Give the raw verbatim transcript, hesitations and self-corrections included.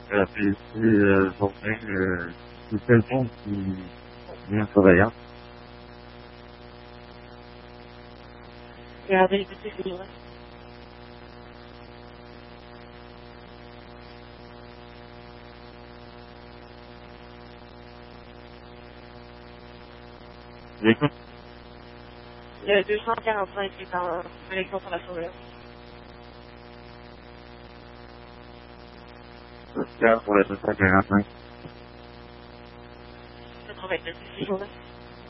Euh, puis ici, euh, Jourdain, euh, c'est quel monde qui vient surveillant? Regardez, écoutez, c'est vrai. J'écoute. Le deux cent quarante-cinq est en élection sur la surveillance. Oscar pour la deux cent quarante-cinq. quatre-vingt-neuf, c'est vrai.